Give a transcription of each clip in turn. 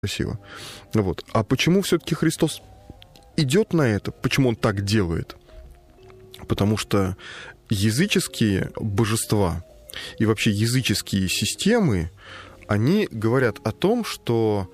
красиво. Вот. А почему все-таки Христос идет на это? Почему он так делает? Потому что языческие божества и вообще языческие системы, они говорят о том, что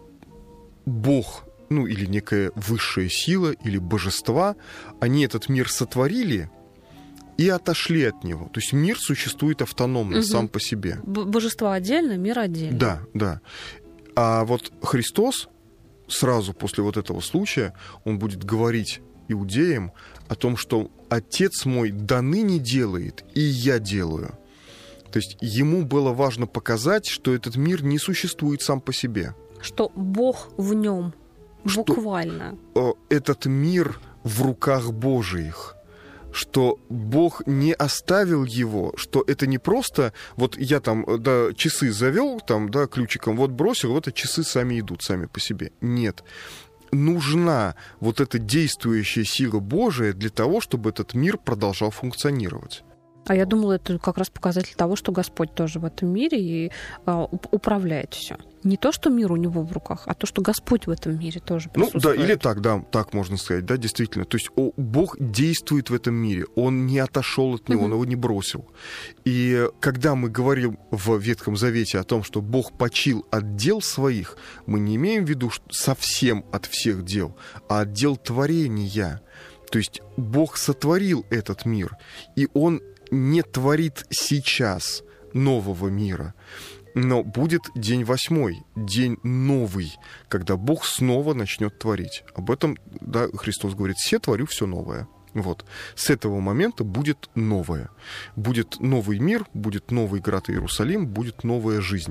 Бог, или некая высшая сила, или божества, они этот мир сотворили и отошли от него. То есть мир существует автономно, сам по себе. Божество отдельно, мир отдельно. Да, да. А вот Христос сразу после вот этого случая, он будет говорить иудеям о том, что Отец мой доныне делает, и я делаю. То есть ему было важно показать, что этот мир не существует сам по себе. Что Бог в нем, буквально. Что этот мир в руках Божиих. Что Бог не оставил его, что это не просто вот я там часы завел ключиком, вот бросил, вот часы сами идут сами по себе. Нет. Нужна вот эта действующая сила Божия для того, чтобы этот мир продолжал функционировать. А я думала, это как раз показатель того, что Господь тоже в этом мире и управляет все. Не то, что мир у него в руках, а то, что Господь в этом мире тоже присутствует. Или так можно сказать, да, действительно. То есть Бог действует в этом мире, Он не отошел от него, Он его не бросил. И когда мы говорим в Ветхом Завете о том, что Бог почил от дел своих, мы не имеем в виду совсем от всех дел, а от дел творения. То есть Бог сотворил этот мир, и Он не творит сейчас нового мира. Но будет день 8, день новый, когда Бог снова начнет творить. Об этом, да, Христос говорит: «Се творю все новое». Вот. С этого момента будет новое. Будет новый мир, будет новый град Иерусалим, будет новая жизнь.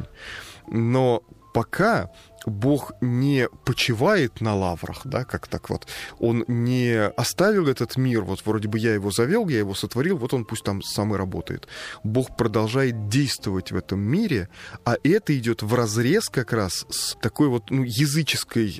Но пока Бог не почивает на лаврах, да, как так вот, Он не оставил этот мир, вот вроде бы я его завел, я его сотворил, вот он пусть там сам и работает. Бог продолжает действовать в этом мире, а это идет вразрез как раз с такой вот языческим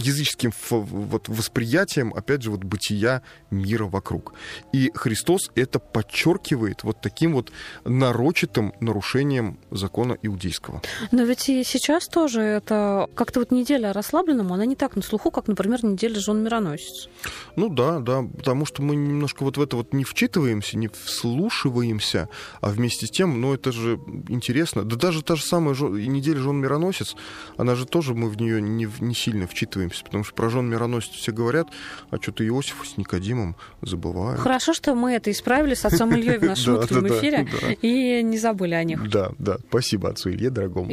вот восприятием, опять же, вот бытия мира вокруг. И Христос это подчеркивает вот таким вот нарочитым нарушением закона иудейского. Но ведь и сейчас тоже это как-то вот неделя о расслабленном, она не так на слуху, как, например, неделя жен-мироносец. Да, потому что мы немножко вот в это вот не вчитываемся, не вслушиваемся, а вместе с тем, это же интересно. Да даже та же самая неделя жен-мироносец, она же тоже, мы в нее не сильно вчитываемся, потому что про жен-мироносец все говорят, а что-то Иосиф с Никодимом забывают. Хорошо, что мы это исправили с отцом Ильей в нашем утреннем эфире и не забыли о них. Да, спасибо отцу Илье, дорогому.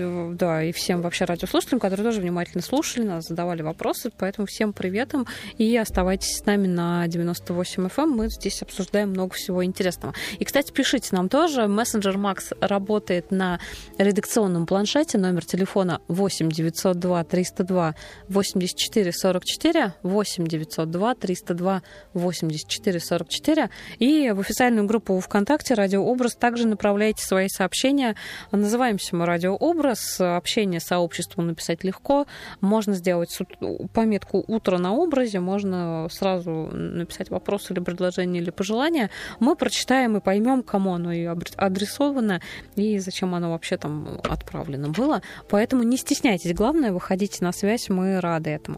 И всем вообще радиослушателям, которые тоже внимательно слушали нас, задавали вопросы, поэтому всем приветом и оставайтесь с нами на 98 FM, мы здесь обсуждаем много всего интересного. И, кстати, пишите нам тоже, мессенджер Макс работает на редакционном планшете, номер телефона 8 902 302 84 44, 8 902 302 84 44, и в официальную группу ВКонтакте «Радиообраз» также направляйте свои сообщения. Называемся мы «Радиообраз», общение с сообществом написать легко, можно сделать пометку «Утро на образе», можно сразу написать вопрос или предложение, или пожелание. Мы прочитаем и поймем, кому оно и адресовано, и зачем оно вообще там отправлено было. Поэтому не стесняйтесь. Главное, выходите на связь, мы рады этому.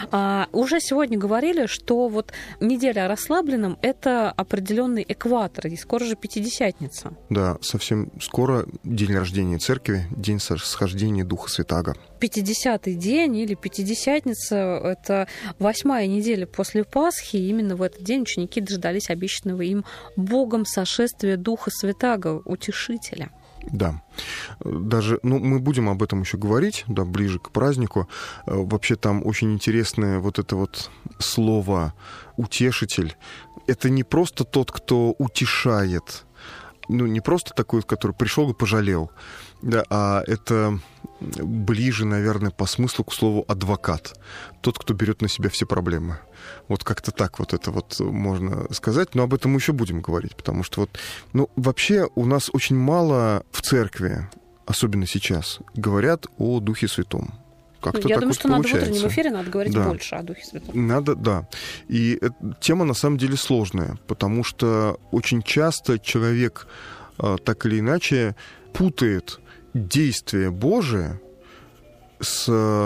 Уже сегодня говорили, что вот неделя о расслабленном — это определенный экватор, и скоро же Пятидесятница. Да, совсем скоро день рождения церкви, день схождения Духа Святаго. 50-й день или Пятидесятница — это 8-я неделя после Пасхи, и именно в этот день ученики дождались обещанного им Богом сошествия Духа Святаго, Утешителя. Да. Даже, мы будем об этом еще говорить, да, ближе к празднику. Вообще там очень интересное вот это вот слово «утешитель». Это не просто тот, кто утешает, не просто такой, который пришел и пожалел, да, а это ближе, наверное, по смыслу к слову «адвокат». Тот, кто берет на себя все проблемы. Вот как-то так вот это вот можно сказать. Но об этом мы еще будем говорить, потому что вообще у нас очень мало в церкви, особенно сейчас, говорят о Духе Святом. Как-то я так думаю, вот что получается. Надо в утреннем эфире надо говорить больше о Духе Святом. Надо, да. И тема на самом деле сложная, потому что очень часто человек так или иначе путает действие Божие с